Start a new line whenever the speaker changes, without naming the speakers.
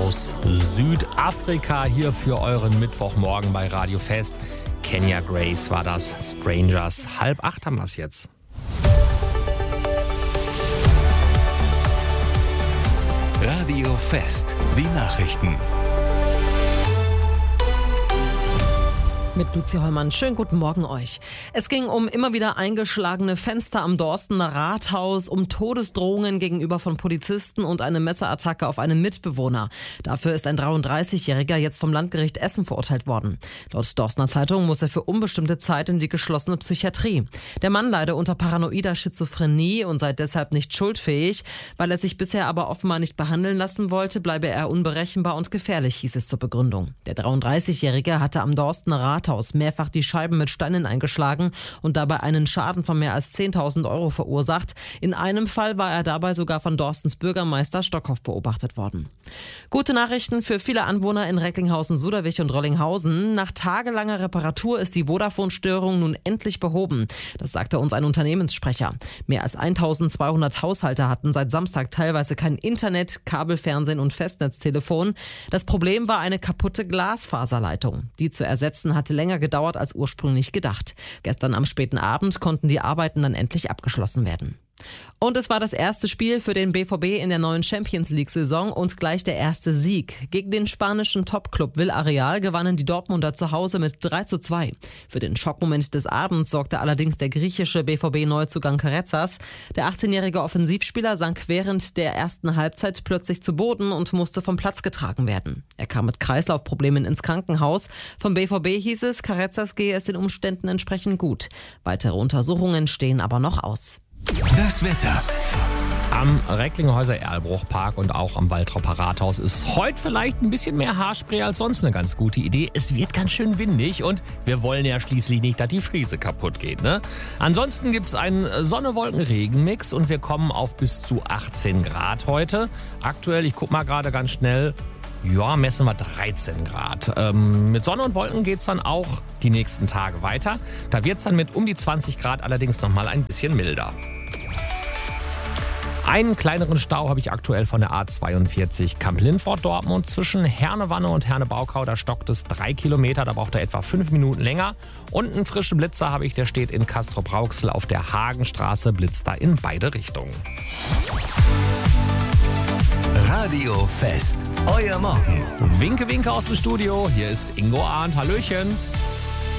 aus Südafrika hier für euren Mittwochmorgen bei Radio Fest. Kenya Grace war das, Strangers. 7:30 haben wir es jetzt.
Radio Fest, die Nachrichten.
Mit Luzi Hollmann. Schönen guten Morgen euch. Es ging um immer wieder eingeschlagene Fenster am Dorstener Rathaus, um Todesdrohungen gegenüber von Polizisten und eine Messerattacke auf einen Mitbewohner. Dafür ist ein 33-Jähriger jetzt vom Landgericht Essen verurteilt worden. Laut Dorstener Zeitung muss er für unbestimmte Zeit in die geschlossene Psychiatrie. Der Mann leide unter paranoider Schizophrenie und sei deshalb nicht schuldfähig. Weil er sich bisher aber offenbar nicht behandeln lassen wollte, bleibe er unberechenbar und gefährlich, hieß es zur Begründung. Der 33-Jährige hatte am Dorstener Rathaus mehrfach die Scheiben mit Steinen eingeschlagen und dabei einen Schaden von mehr als 10.000 Euro verursacht. In einem Fall war er dabei sogar von Dorstens Bürgermeister Stockhoff beobachtet worden. Gute Nachrichten für viele Anwohner in Recklinghausen, Suderwich und Rollinghausen. Nach tagelanger Reparatur ist die Vodafone-Störung nun endlich behoben. Das sagte uns ein Unternehmenssprecher. Mehr als 1.200 Haushalte hatten seit Samstag teilweise kein Internet, Kabelfernsehen und Festnetztelefon. Das Problem war eine kaputte Glasfaserleitung. Die zu ersetzen hatte länger gedauert als ursprünglich gedacht. Gestern am späten Abend konnten die Arbeiten dann endlich abgeschlossen werden. Und es war das erste Spiel für den BVB in der neuen Champions-League-Saison und gleich der erste Sieg. Gegen den spanischen Topclub Villarreal gewannen die Dortmunder zu Hause mit 3:2. Für den Schockmoment des Abends sorgte allerdings der griechische BVB-Neuzugang Karetzas. Der 18-jährige Offensivspieler sank während der ersten Halbzeit plötzlich zu Boden und musste vom Platz getragen werden. Er kam mit Kreislaufproblemen ins Krankenhaus. Vom BVB hieß es, Karetzas gehe es den Umständen entsprechend gut. Weitere Untersuchungen stehen aber noch aus.
Das Wetter.
Am Recklinghäuser Erlbruchpark und auch am Waltropper Rathaus ist heute vielleicht ein bisschen mehr Haarspray als sonst eine ganz gute Idee. Es wird ganz schön windig und wir wollen ja schließlich nicht, dass die Fliese kaputt geht, ne? Ansonsten gibt es einen Sonne-Wolken-Regen-Mix und wir kommen auf bis zu 18 Grad heute. Aktuell, ich guck mal gerade ganz schnell, ja, messen wir 13 Grad. Mit Sonne und Wolken geht es dann auch die nächsten Tage weiter. Da wird es dann mit um die 20 Grad allerdings nochmal ein bisschen milder. Einen kleineren Stau habe ich aktuell von der A42 Kamp-Lindfort-Dortmund zwischen Hernewanne und Herne-Baukau. Da stockt es 3 Kilometer, da braucht er etwa 5 Minuten länger. Und einen frischen Blitzer habe ich, der steht in Castrop-Rauxel auf der Hagenstraße, blitzt da in beide Richtungen.
Radio Fest, euer Morgen.
Winke, winke aus dem Studio. Hier ist Ingo Arndt. Hallöchen.